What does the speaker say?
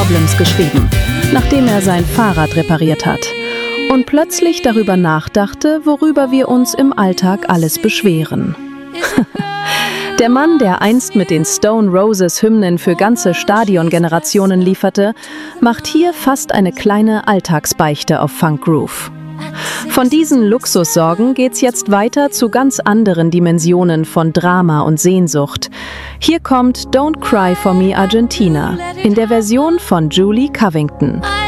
Problems geschrieben, nachdem er sein Fahrrad repariert hat und plötzlich darüber nachdachte, worüber wir uns im Alltag alles beschweren. Der Mann, der einst mit den Stone Roses Hymnen für ganze Stadiongenerationen lieferte, macht hier fast eine kleine Alltagsbeichte auf Funk Groove. Von diesen Luxussorgen geht's jetzt weiter zu ganz anderen Dimensionen von Drama und Sehnsucht. Hier kommt Don't Cry for Me Argentina in der Version von Julie Covington.